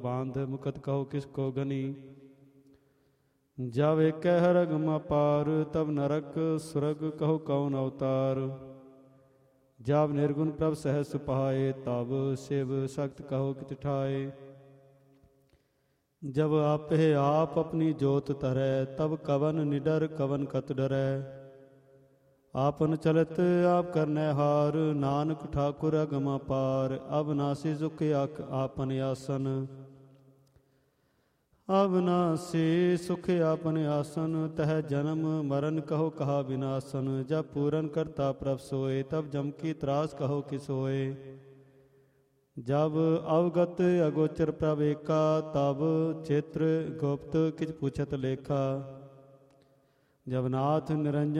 बांध मुकत कहो किसको गनी। जब एक हरगम अपार तब नरक सुरग कहो कौन अवतार। जब निर्गुण प्रभ सहस पाए तब शिव सख्त कहो कित ठाए। जब आपे आप अपनी जोत धरै तब कवन निडर कवन कत डरै। आपन चलत आप करनै हार नानक ठाकुर अगम अपार। अविनाशी सुख आपन आसन अविनाशी सुख आपन आसन। तह जन्म मरण कहो कहा विनाशन। जब पूरन करता प्रभ सोए तब जम की त्रास कहो किस होए। जब अवगत अगोचर प्रभ एका तब चित्र गुप्त किछ पूछत लेखा। जब नाथ निरंजन